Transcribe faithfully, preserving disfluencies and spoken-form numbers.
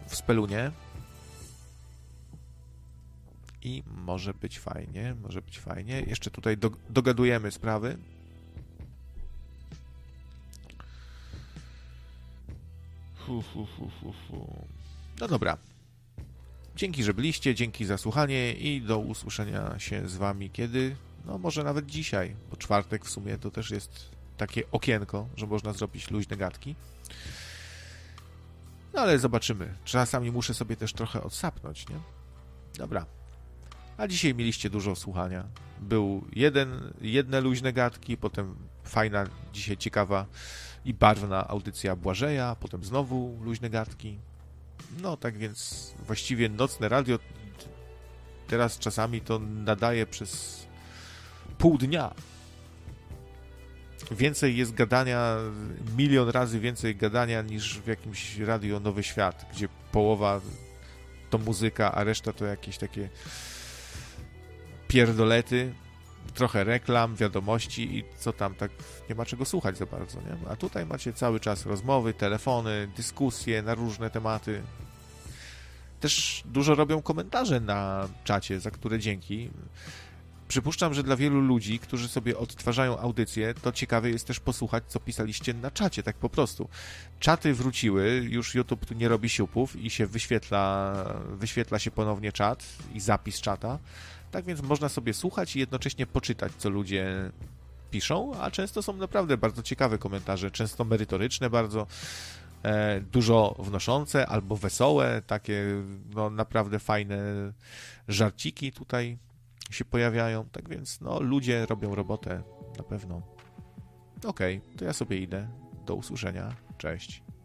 w Spelunie. I może być fajnie, może być fajnie. Jeszcze tutaj do, dogadujemy sprawy. Fu, fu, fu, fu, fu. No dobra. Dzięki, że byliście, dzięki za słuchanie i do usłyszenia się z wami kiedy? No może nawet dzisiaj, bo czwartek w sumie to też jest takie okienko, że można zrobić luźne gadki. No ale zobaczymy. Czasami muszę sobie też trochę odsapnąć, nie? Dobra. A dzisiaj mieliście dużo słuchania. Był jeden, jedne luźne gadki, potem fajna, dzisiaj ciekawa i barwna audycja Błażeja, potem znowu luźne gadki. No tak więc właściwie nocne radio teraz czasami to nadaje przez pół dnia. Więcej jest gadania, milion razy więcej gadania niż w jakimś radio Nowy Świat, gdzie połowa to muzyka, a reszta to jakieś takie pierdolety, trochę reklam, wiadomości i co tam, tak nie ma czego słuchać za bardzo, nie? A tutaj macie cały czas rozmowy, telefony, dyskusje na różne tematy. Też dużo robią komentarze na czacie, za które dzięki. Przypuszczam, że dla wielu ludzi, którzy sobie odtwarzają audycję, to ciekawe jest też posłuchać, co pisaliście na czacie, tak po prostu. Czaty wróciły, już YouTube tu nie robi siupów i się wyświetla, wyświetla się ponownie czat i zapis czata. Tak więc można sobie słuchać i jednocześnie poczytać, co ludzie piszą, a często są naprawdę bardzo ciekawe komentarze, często merytoryczne bardzo, e, dużo wnoszące albo wesołe, takie no naprawdę fajne żarciki tutaj się pojawiają, tak więc no ludzie robią robotę na pewno. Okej, to ja sobie idę. Do usłyszenia. Cześć.